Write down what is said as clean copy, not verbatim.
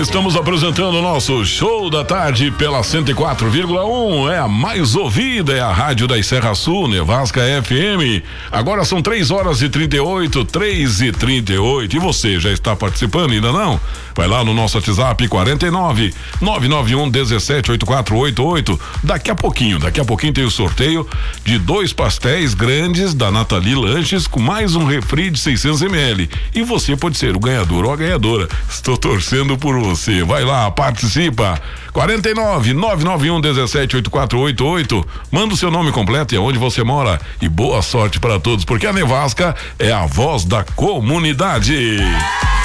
Estamos apresentando o nosso Show da Tarde pela 104,1. É a mais ouvida, é a rádio da Serra Sul, Nevasca FM. Agora são 3h38, 3h38. E você já está participando, ainda não? Vai lá no nosso WhatsApp 49 991 17 8488. Daqui a pouquinho tem o sorteio de 2 pastéis grandes da Nathalie Lanches com mais um refri de 600 ml. E você pode ser o ganhador ou a ganhadora. Estou torcendo por você. Vai lá, participa. 49 991 17 8488. Manda o seu nome completo e aonde você mora. E boa sorte para todos, porque a Nevasca é a voz da comunidade.